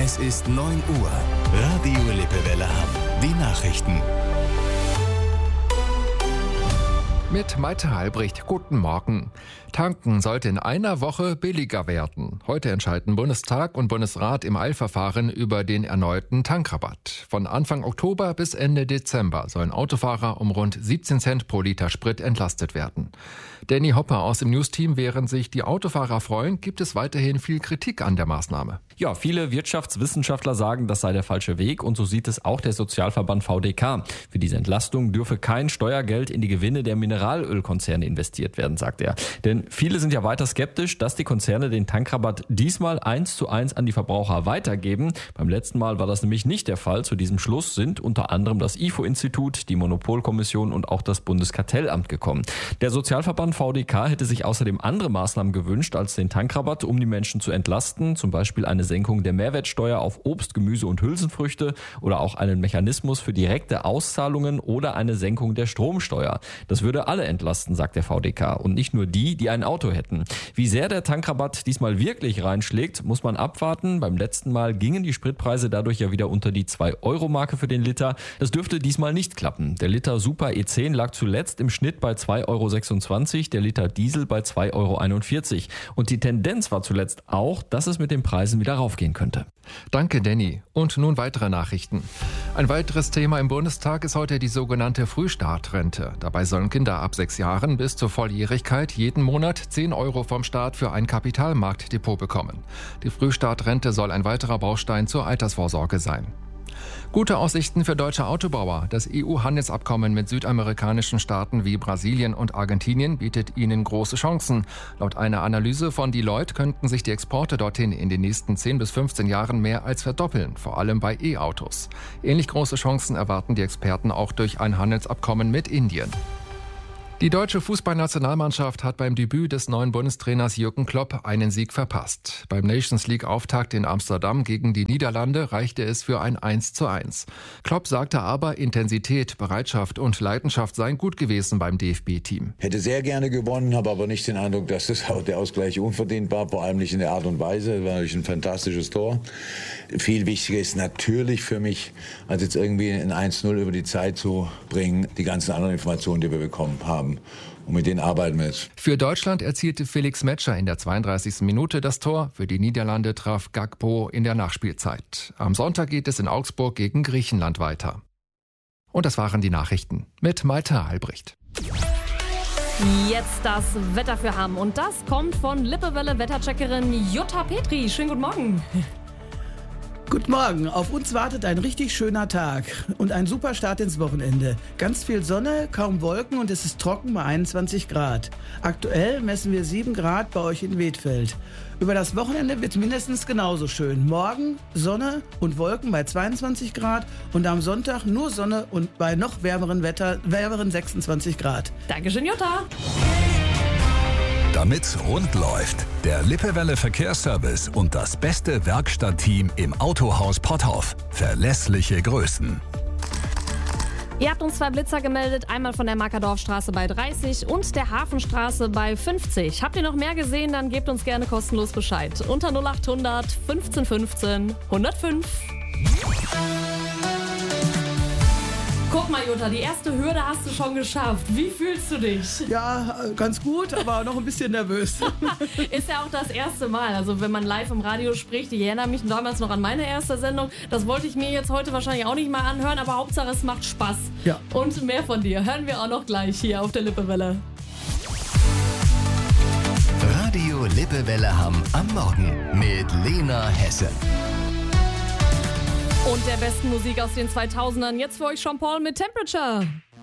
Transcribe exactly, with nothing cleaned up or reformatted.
Es ist neun Uhr. Radio Lippewelle Hamm. Die Nachrichten. Mit Malte Halbricht, guten Morgen. Tanken sollte in einer Woche billiger werden. Heute entscheiden Bundestag und Bundesrat im Eilverfahren über den erneuten Tankrabatt. Von Anfang Oktober bis Ende Dezember sollen Autofahrer um rund siebzehn Cent pro Liter Sprit entlastet werden. Danny Hopper aus dem Newsteam, während sich die Autofahrer freuen, gibt es weiterhin viel Kritik an der Maßnahme. Ja, viele Wirtschaftswissenschaftler sagen, das sei der falsche Weg, und so sieht es auch der Sozialverband V D K. Für diese Entlastung dürfe kein Steuergeld in die Gewinne der Mineralölkonzerne investiert werden, sagt er. Denn viele sind ja weiter skeptisch, dass die Konzerne den Tankrabatt diesmal eins zu eins an die Verbraucher weitergeben. Beim letzten Mal war das nämlich nicht der Fall. Zu diesem Schluss sind unter anderem das I F O-Institut, die Monopolkommission und auch das Bundeskartellamt gekommen. Der Sozialverband V D K hätte sich außerdem andere Maßnahmen gewünscht als den Tankrabatt, um die Menschen zu entlasten, zum Beispiel eine Senkung der Mehrwertsteuer auf Obst, Gemüse und Hülsenfrüchte oder auch einen Mechanismus für direkte Auszahlungen oder eine Senkung der Stromsteuer. Das würde alle entlasten, sagt der V D K, und nicht nur die, die ein Auto hätten. Wie sehr der Tankrabatt diesmal wirklich reinschlägt, muss man abwarten. Beim letzten Mal gingen die Spritpreise dadurch ja wieder unter die zwei Euro Marke für den Liter. Das dürfte diesmal nicht klappen. Der Liter Super E zehn lag zuletzt im Schnitt bei zwei Euro sechsundzwanzig, der Liter Diesel bei zwei Euro einundvierzig. Und die Tendenz war zuletzt auch, dass es mit den Preisen wieder raufgehen könnte. Danke, Danny. Und nun weitere Nachrichten. Ein weiteres Thema im Bundestag ist heute die sogenannte Frühstartrente. Dabei sollen Kinder ab sechs Jahren bis zur Volljährigkeit jeden Monat zehn Euro vom Staat für ein Kapitalmarktdepot bekommen. Die Frühstartrente soll ein weiterer Baustein zur Altersvorsorge sein. Gute Aussichten für deutsche Autobauer. Das E U-Handelsabkommen mit südamerikanischen Staaten wie Brasilien und Argentinien bietet ihnen große Chancen. Laut einer Analyse von Deloitte könnten sich die Exporte dorthin in den nächsten zehn bis fünfzehn Jahren mehr als verdoppeln, vor allem bei E-Autos. Ähnlich große Chancen erwarten die Experten auch durch ein Handelsabkommen mit Indien. Die deutsche Fußballnationalmannschaft hat beim Debüt des neuen Bundestrainers Jürgen Klopp einen Sieg verpasst. Beim Nations League-Auftakt in Amsterdam gegen die Niederlande reichte es für ein eins zu eins. Klopp sagte aber, Intensität, Bereitschaft und Leidenschaft seien gut gewesen beim D F B-Team. Hätte sehr gerne gewonnen, habe aber nicht den Eindruck, dass das der Ausgleich unverdient war, vor allem nicht in der Art und Weise. Das war natürlich ein fantastisches Tor. Viel wichtiger ist natürlich für mich, als jetzt irgendwie ein eins zu null über die Zeit zu bringen, die ganzen anderen Informationen, die wir bekommen haben. Und mit denen arbeiten wir jetzt. Für Deutschland erzielte Felix Metscher in der zweiunddreißigsten Minute das Tor. Für die Niederlande traf Gakpo in der Nachspielzeit. Am Sonntag geht es in Augsburg gegen Griechenland weiter. Und das waren die Nachrichten mit Malte Halbricht. Jetzt das Wetter für Hamm. Und das kommt von Lippewelle-Wettercheckerin Jutta Petri. Schönen guten Morgen. Guten Morgen, auf uns wartet ein richtig schöner Tag und ein super Start ins Wochenende. Ganz viel Sonne, kaum Wolken und es ist trocken bei einundzwanzig Grad. Aktuell messen wir sieben Grad bei euch in Wedfeld. Über das Wochenende wird es mindestens genauso schön. Morgen Sonne und Wolken bei zweiundzwanzig Grad und am Sonntag nur Sonne und bei noch wärmeren Wetter, wärmeren sechsundzwanzig Grad. Dankeschön, Jutta. Damit's rund läuft, der Lippewelle Verkehrsservice und das beste Werkstattteam im Autohaus Potthoff. Verlässliche Größen. Ihr habt uns zwei Blitzer gemeldet, einmal von der Markerdorfstraße bei dreißig und der Hafenstraße bei fünfzig. Habt ihr noch mehr gesehen, dann gebt uns gerne kostenlos Bescheid. Unter null acht hundert fünfzehn fünfzehn hundertfünf. Guck mal, Jutta, die erste Hürde hast du schon geschafft. Wie fühlst du dich? Ja, ganz gut, aber noch ein bisschen nervös. Ist ja auch das erste Mal. Also wenn man live im Radio spricht, ich erinnere mich damals noch an meine erste Sendung. Das wollte ich mir jetzt heute wahrscheinlich auch nicht mal anhören, aber Hauptsache es macht Spaß. Ja. Und mehr von dir hören wir auch noch gleich hier auf der Lippewelle. Radio Lippewelle Hamm am Morgen mit Lena Hesse. Und der besten Musik aus den zweitausendern. Jetzt für euch Jean Paul mit Temperature.